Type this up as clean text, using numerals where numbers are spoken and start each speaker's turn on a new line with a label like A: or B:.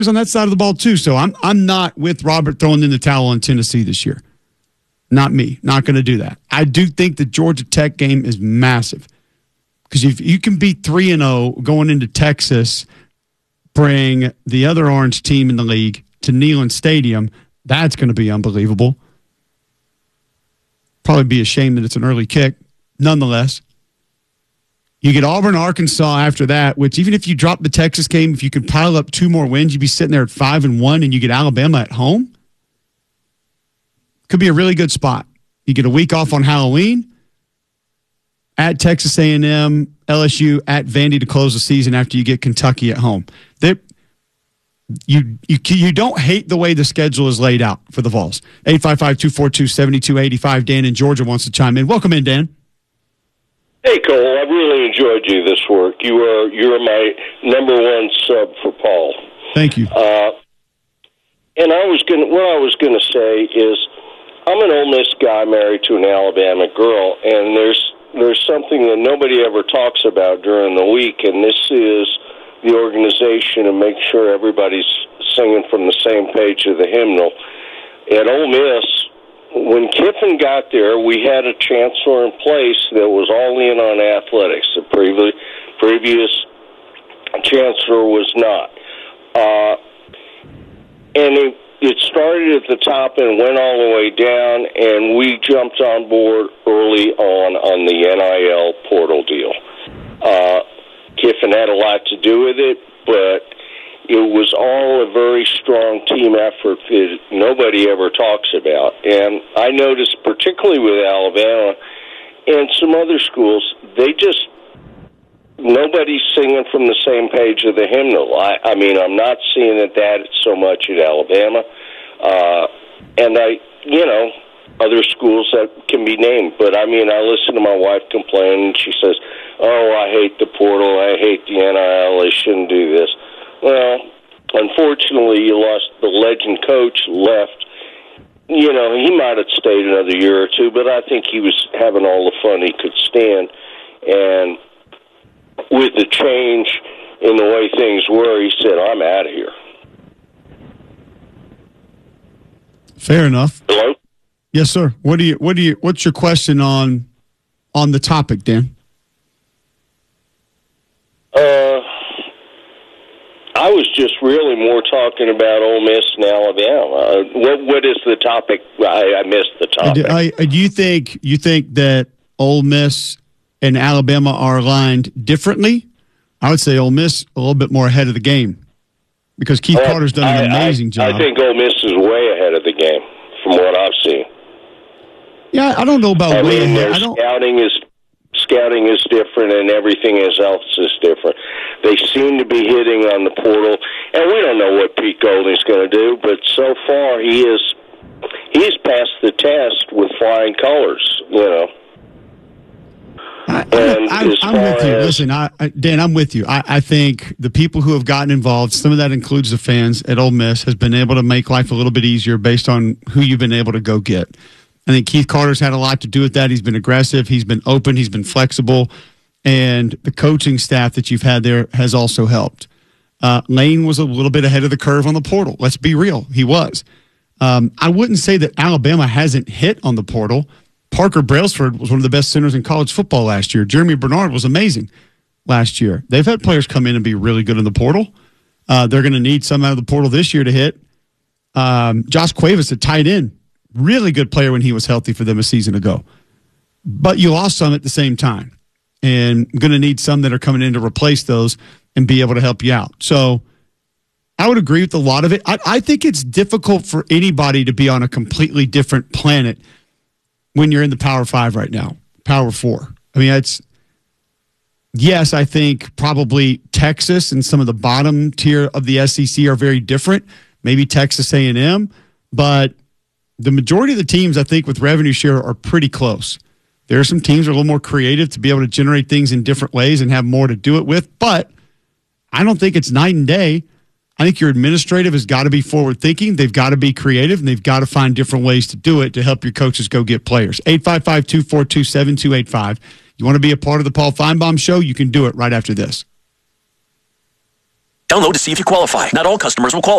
A: on that side of the ball too. So I'm not with Robert throwing in the towel on Tennessee this year. Not me. Not going to do that. I do think the Georgia Tech game is massive because if you can beat 3-0 going into Texas, bring the other orange team in the league to Neyland Stadium, that's going to be unbelievable. Probably be a shame that it's an early kick. Nonetheless, you get Auburn, Arkansas after that, which even if you drop the Texas game, if you could pile up 2 more wins, you'd be sitting there at 5-1, and you get Alabama at home. Could be a really good spot. You get a week off on Halloween, at Texas A&M, LSU, at Vandy to close the season after you get Kentucky at home. You don't hate the way the schedule is laid out for the Vols. 855-242-7285. Dan in Georgia wants to chime in. Welcome in, Dan.
B: Hey, Cole. I've really enjoyed you this work. You're my number one sub for Paul.
A: Thank you.
B: And what I was gonna say is, I'm an Ole Miss guy married to an Alabama girl, and there's something that nobody ever talks about during the week, and this is the organization and make sure everybody's singing from the same page of the hymnal. At Ole Miss, when Kiffin got there, we had a chancellor in place that was all in on athletics. The previous chancellor was not. And it started at the top and went all the way down, and we jumped on board early on the NIL portal deal. Kiffin had a lot to do with it, but it was all a very strong team effort that nobody ever talks about. And I noticed, particularly with Alabama and some other schools, nobody's singing from the same page of the hymnal. I mean, I'm not seeing that so much at Alabama. And other schools that can be named. But, I mean, I listen to my wife complain, and she says, oh, I hate the portal, I hate the NIL, they shouldn't do this. Well, unfortunately, you lost the legend coach, left. You know, he might have stayed another year or two, but I think he was having all the fun he could stand. And with the change in the way things were, he said, I'm out of here.
A: Fair enough.
B: Hello?
A: Yes, sir. What's your question on the topic, Dan?
B: I was just really more talking about Ole Miss and Alabama. What is the topic? I missed the topic.
A: Do you think that Ole Miss and Alabama are aligned differently? I would say Ole Miss a little bit more ahead of the game because Keith Carter's done an amazing job.
B: I think Ole Miss is way ahead of the game from what I've seen.
A: Yeah, I don't know about way ahead.
B: Scouting is different, and everything else is different. They seem to be hitting on the portal, and we don't know what Pete Golding's going to do. But so far, he's passed the test with flying colors. You know.
A: I'm with you. Listen, Dan, I'm with you. I think the people who have gotten involved, some of that includes the fans at Ole Miss, has been able to make life a little bit easier based on who you've been able to go get. I think Keith Carter's had a lot to do with that. He's been aggressive. He's been open. He's been flexible. And the coaching staff that you've had there has also helped. Lane was a little bit ahead of the curve on the portal. Let's be real. He was. I wouldn't say that Alabama hasn't hit on the portal. Parker Brailsford was one of the best centers in college football last year. Jeremy Bernard was amazing last year. They've had players come in and be really good in the portal. They're going to need some out of the portal this year to hit. Josh Cuevas at tight end. Really good player when he was healthy for them a season ago. But you lost some at the same time. And going to need some that are coming in to replace those and be able to help you out. So I would agree with a lot of it. I think it's difficult for anybody to be on a completely different planet when you're in the Power 5 right now, Power 4. I mean, yes, I think probably Texas and some of the bottom tier of the SEC are very different. Maybe Texas A&M, but the majority of the teams, I think, with revenue share are pretty close. There are some teams that are a little more creative to be able to generate things in different ways and have more to do it with, but I don't think it's night and day. I think your administrative has got to be forward-thinking. They've got to be creative, and they've got to find different ways to do it to help your coaches go get players. 855-242-7285. You want to be a part of the Paul Feinbaum Show? You can do it right after this.
C: Download to see if you qualify. Not all customers will qualify.